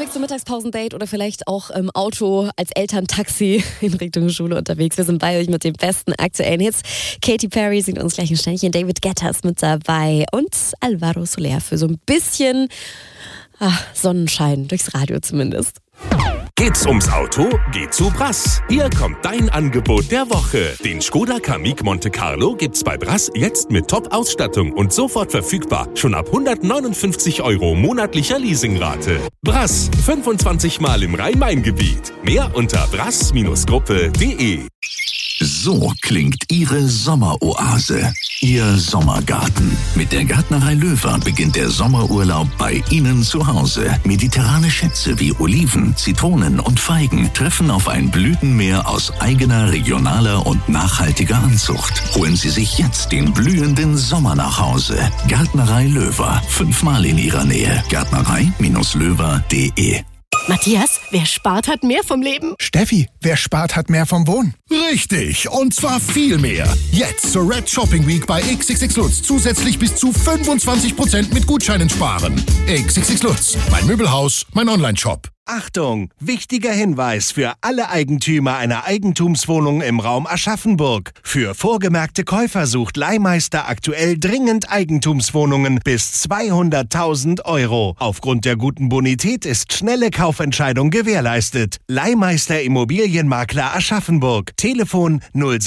Unterwegs zum Mittagspausendate oder vielleicht auch im Auto als Elterntaxi in Richtung Schule unterwegs. Wir sind bei euch mit den besten aktuellen Hits. Katy Perry singt uns gleich ein Ständchen, David Guetta ist mit dabei und Alvaro Soler für so ein bisschen Sonnenschein, durchs Radio zumindest. Geht's ums Auto? Geh zu Brass. Hier kommt dein Angebot der Woche. Den Skoda Kamiq Monte Carlo gibt's bei Brass jetzt mit Top-Ausstattung und sofort verfügbar. Schon ab 159 € monatlicher Leasingrate. Brass, 25 Mal im Rhein-Main-Gebiet. Mehr unter brass-gruppe.de. So klingt Ihre Sommeroase, Ihr Sommergarten. Mit der Gärtnerei Löwer beginnt der Sommerurlaub bei Ihnen zu Hause. Mediterrane Schätze wie Oliven, Zitronen und Feigen treffen auf ein Blütenmeer aus eigener, regionaler und nachhaltiger Anzucht. Holen Sie sich jetzt den blühenden Sommer nach Hause. Gärtnerei Löwer, 5-mal in Ihrer Nähe. Gärtnerei-löwer.de. Matthias, wer spart, hat mehr vom Leben. Steffi, wer spart, hat mehr vom Wohnen. Richtig, und zwar viel mehr. Jetzt zur Red Shopping Week bei XXX Lutz zusätzlich bis zu 25% mit Gutscheinen sparen. XXX Lutz, mein Möbelhaus, mein Online-Shop. Achtung! Wichtiger Hinweis für alle Eigentümer einer Eigentumswohnung im Raum Aschaffenburg. Für vorgemerkte Käufer sucht Leihmeister aktuell dringend Eigentumswohnungen bis 200.000 €. Aufgrund der guten Bonität ist schnelle Kaufentscheidung gewährleistet. Leihmeister Immobilienmakler Aschaffenburg. Telefon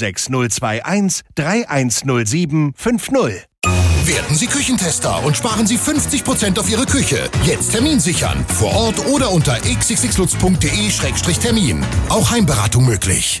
06021 3107 50. Werden Sie Küchentester und sparen Sie 50% auf Ihre Küche. Jetzt Termin sichern. Vor Ort oder unter xxxlutz.de/termin. Auch Heimberatung möglich.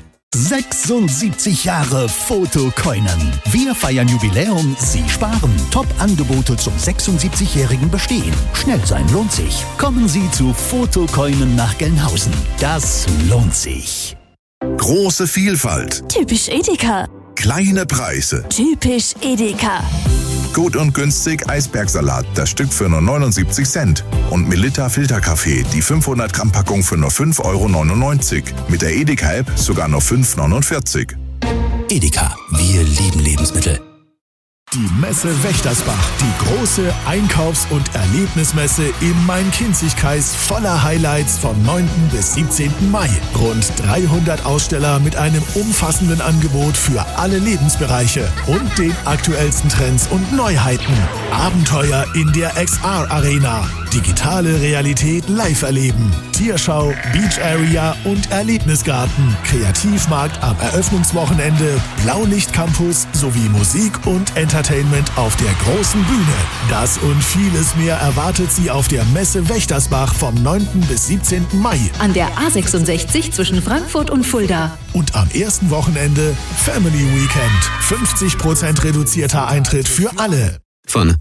76 Jahre Fotokoinen. Wir feiern Jubiläum, Sie sparen. Top-Angebote zum 76-jährigen Bestehen. Schnell sein lohnt sich. Kommen Sie zu Fotokoinen nach Gelnhausen. Das lohnt sich. Große Vielfalt. Typisch Edeka. Kleine Preise. Typisch Edeka. Gut und günstig Eisbergsalat, das Stück für nur 79 Cent. Und Melitta Filterkaffee, die 500 Gramm Packung für nur 5,99 €. Mit der Edeka-App sogar nur 5,49 €. Edeka, wir lieben Lebensmittel. Die Messe Wächtersbach, die große Einkaufs- und Erlebnismesse im Main-Kinzig-Kreis voller Highlights vom 9. bis 17. Mai. Rund 300 Aussteller mit einem umfassenden Angebot für alle Lebensbereiche und den aktuellsten Trends und Neuheiten. Abenteuer in der XR-Arena, digitale Realität live erleben, Tierschau, Beach Area und Erlebnisgarten, Kreativmarkt am Eröffnungswochenende, Blaulicht-Campus sowie Musik und Entertainment auf der großen Bühne. Das und vieles mehr erwartet Sie auf der Messe Wächtersbach vom 9. bis 17. Mai. An der A66 zwischen Frankfurt und Fulda. Und am ersten Wochenende Family Weekend. 50% reduzierter Eintritt für alle. Von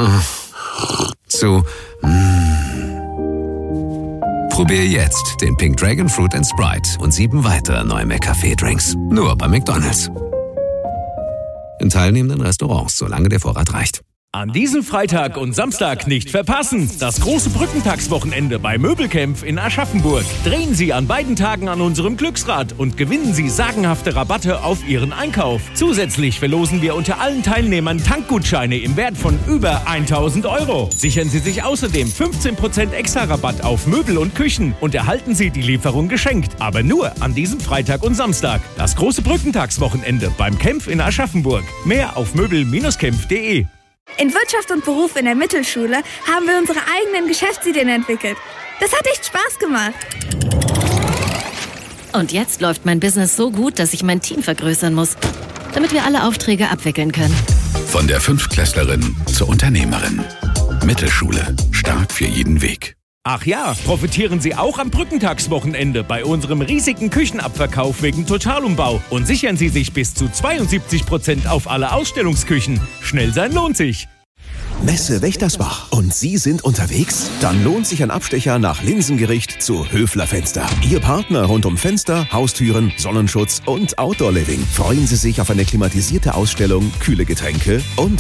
zu Probier jetzt den Pink Dragon Fruit & Sprite und 7 weitere neue McCafé-Drinks. Nur bei McDonald's. In teilnehmenden Restaurants, solange der Vorrat reicht. An diesem Freitag und Samstag nicht verpassen. Das große Brückentagswochenende bei Möbelkämpf in Aschaffenburg. Drehen Sie an beiden Tagen an unserem Glücksrad und gewinnen Sie sagenhafte Rabatte auf Ihren Einkauf. Zusätzlich verlosen wir unter allen Teilnehmern Tankgutscheine im Wert von über 1.000 €. Sichern Sie sich außerdem 15% extra Rabatt auf Möbel und Küchen und erhalten Sie die Lieferung geschenkt. Aber nur an diesem Freitag und Samstag. Das große Brückentagswochenende beim Kämpf in Aschaffenburg. Mehr auf möbel-kämpf.de. In Wirtschaft und Beruf in der Mittelschule haben wir unsere eigenen Geschäftsideen entwickelt. Das hat echt Spaß gemacht. Und jetzt läuft mein Business so gut, dass ich mein Team vergrößern muss, damit wir alle Aufträge abwickeln können. Von der Fünftklässlerin zur Unternehmerin. Mittelschule, stark für jeden Weg. Ach ja, profitieren Sie auch am Brückentagswochenende bei unserem riesigen Küchenabverkauf wegen Totalumbau und sichern Sie sich bis zu 72% auf alle Ausstellungsküchen. Schnell sein lohnt sich. Messe Wächtersbach. Und Sie sind unterwegs? Dann lohnt sich ein Abstecher nach Linsengericht zu Höfler Fenster. Ihr Partner rund um Fenster, Haustüren, Sonnenschutz und Outdoor Living. Freuen Sie sich auf eine klimatisierte Ausstellung, kühle Getränke und